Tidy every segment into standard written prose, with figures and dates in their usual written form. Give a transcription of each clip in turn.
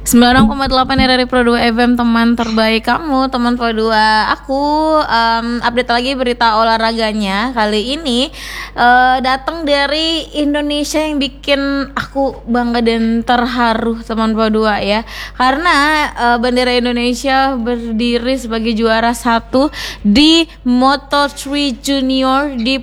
96,8 dari Pro 2 FM, teman terbaik kamu, teman Pro 2. Aku update lagi berita olahraganya. Kali ini datang dari Indonesia yang bikin aku bangga dan terharu, teman Pro 2 ya. Karena bendera Indonesia berdiri sebagai juara satu di Moto3 Junior di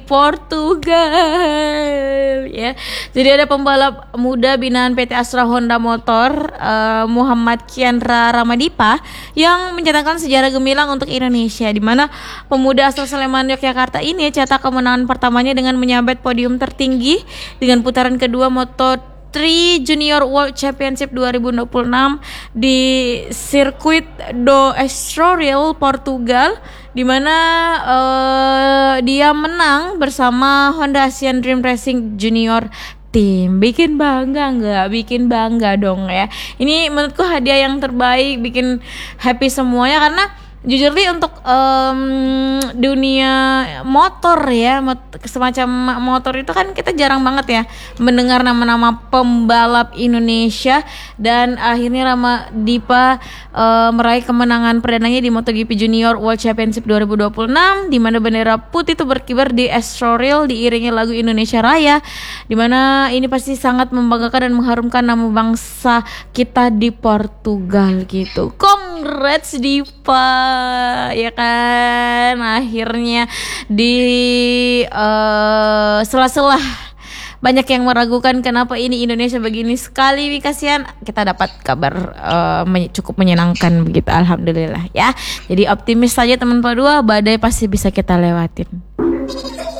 Portugal ya. Jadi ada pembalap muda binaan PT Astra Honda Motor, Muhammad Kiandra Ramadipa, yang mencetakkan sejarah gemilang untuk Indonesia, di mana pemuda asal Sleman, Yogyakarta ini cetak kemenangan pertamanya dengan menyabet podium tertinggi dengan putaran kedua Moto3 Junior World Championship 2026 di sirkuit do Estoril, Portugal, di mana dia menang bersama Honda Asian Dream Racing Junior Tim. Bikin bangga nggak? Bikin bangga dong ya. Ini menurutku hadiah yang terbaik, bikin happy semuanya, karena jujur nih untuk dunia motor ya, semacam motor itu kan kita jarang banget ya mendengar nama-nama pembalap Indonesia, dan akhirnya Ramadipa meraih kemenangan perdananya di MotoGP Junior World Championship 2026, di mana bendera putih itu berkibar di Estoril diiringi lagu Indonesia Raya, di mana ini pasti sangat membanggakan dan mengharumkan nama bangsa kita di Portugal gitu. Congrats Dipa, ya kan, akhirnya di sela-sela banyak yang meragukan kenapa ini Indonesia begini sekali, kasihan, kita dapat kabar cukup menyenangkan begitu, alhamdulillah ya. Jadi optimis saja teman Pak 2, badai pasti bisa kita lewatin.